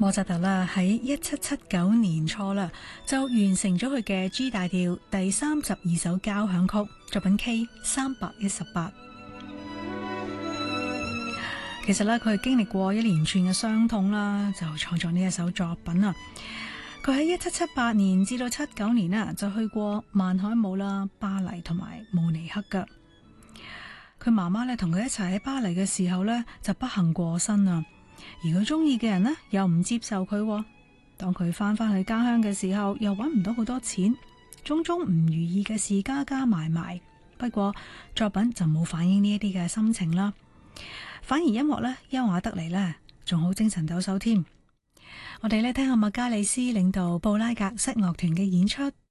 莫扎特啦喺1779年初啦就完成咗佢嘅 G 大調第32首交響曲作品 K318。其實咧佢係經歷過一連串嘅傷痛啦，就創作呢一首作品啊。佢喺1778年至到79年啊就去過曼海姆啦、巴黎同埋慕尼黑噶。佢媽媽咧同佢一齊喺巴黎嘅時候咧就不幸過身啊。而佢中意嘅人呢，又唔接受佢，當佢翻返去家鄉嘅時候，又揾唔到好多錢，種種唔如意嘅事加加埋埋。不過作品就冇反映呢一啲嘅心情啦，反而音樂呢，優雅得嚟呢，仲好精神抖擻添。我哋呢，聽下麥加里斯領導布拉格室樂團嘅演出。